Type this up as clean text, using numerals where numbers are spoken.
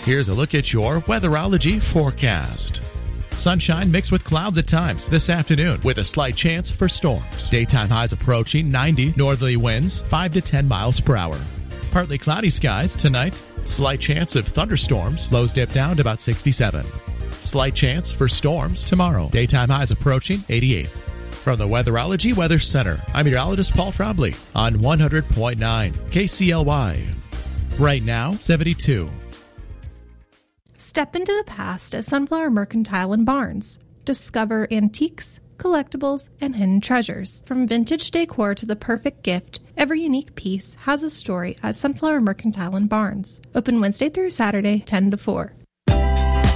Here's a look at your Weatherology forecast. Sunshine mixed with clouds at times this afternoon with a slight chance for storms. Daytime highs approaching 90, northerly winds 5 to 10 miles per hour. Partly cloudy skies tonight. Slight chance of thunderstorms. Lows dip down to about 67. Slight chance for storms tomorrow. Daytime highs approaching 88. From the Weatherology Weather Center, I'm meteorologist Paul Trombley on 100.9 KCLY. Right now, 72. Step into the past at Sunflower Mercantile and Barnes. Discover antiques, collectibles, and hidden treasures. From vintage decor to the perfect gift, every unique piece has a story at Sunflower Mercantile and Barnes. Open Wednesday through Saturday, 10 to 4.